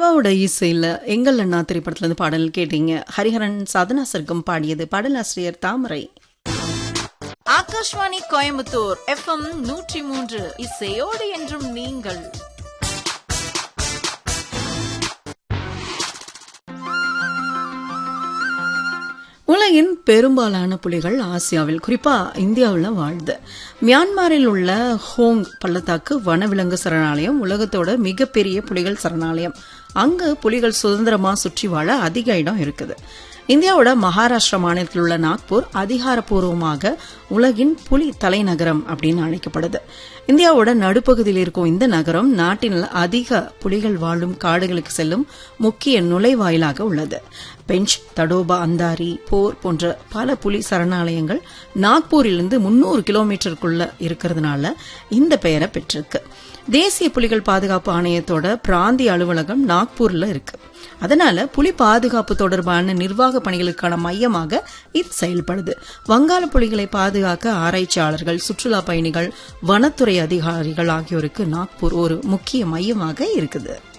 தேவாவோட இசையில எங்கள் அண்ணா திரைப்படத்துல இருந்து பாடல் கேட்டீங்க. ஹரிஹரன் சாதனா சர்க்கம் பாடியது. பாடலாசிரியர் தாமரை. ஆகாஷ்வாணி கோயம்புத்தூர் FM 103 இசையோடு என்றும் நீங்கள். உலகின் பெரும்பாலான புலிகள் ஆசியாவில், குறிப்பா இந்தியாவில் வாழ்து. மியான்மரில் உள்ள ஹோங் பள்ளத்தாக்கு வனவிலங்கு சரணாலயம் உலகத்தோட மிகப்பெரிய புலிகள் சரணாலயம். அங்கு புலிகள் சுதந்திரமா சுற்றி வாழ அதிக இடம் இருக்குது. இந்தியாவோட மகாராஷ்டிரா மாநிலத்தில் உள்ள நாக்பூர் அதிகாரப்பூர்வமாக உலகின் புலி தலைநகரம் அப்படின்னு அழைக்கப்படுது. இந்தியாவோட நடுப்பகுதியில் இருக்கும் இந்த நகரம் நாட்டில் அதிக புலிகள் வாழும் காடுகளுக்கு செல்லும் முக்கிய நுழைவாயிலாக உள்ளது. பெஞ்ச், தடோபா, அந்தாரி, போர் போன்ற பல புலி சரணாலயங்கள் நாக்பூரிலிருந்து 300 கிலோமீட்டருக்குள்ள இருக்கிறதுனால இந்த பெயரை பெற்றிருக்கு. தேசிய புலிகள் பாதுகாப்பு ஆணையத்தோட பிராந்திய அலுவலகம் நாக்பூர்ல இருக்கு. அதனால புலி பாதுகாப்பு தொடர்பான நிர்வாக பணிகளுக்கான மையமாக இது செயல்படுது. வங்காள புலிகளை பாதுகாக்க ஆராய்ச்சியாளர்கள், சுற்றுலா பயணிகள், வனத்துறை அதிகாரிகள் ஆகியோருக்கு நாக்பூர் ஒரு முக்கிய மையமாக இருக்குது.